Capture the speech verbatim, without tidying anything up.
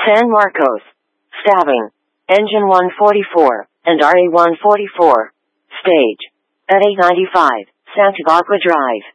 San Marcos. Stabbing. Engine one forty-four, and R A one forty-four. Stage. At eight ninety-five, Santa Barbara Drive.